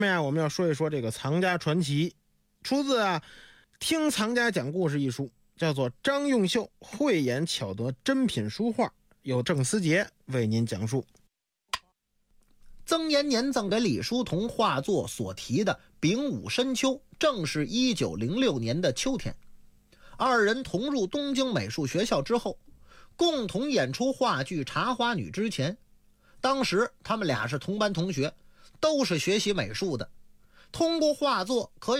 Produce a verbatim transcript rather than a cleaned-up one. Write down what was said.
下面我们要说一说这个藏家传奇，出自啊《听藏家讲故事》一书，叫做张用秀慧眼巧得珍品书画，由郑思杰为您讲述。 曾延年赠给李叔同画作所题的丙午深秋，正是一九零六年的秋天。二人同入东京美术学校之后，共同演出话剧《茶花女》之前，当时他们俩是同班同学，都是学习美术的，通过画作可以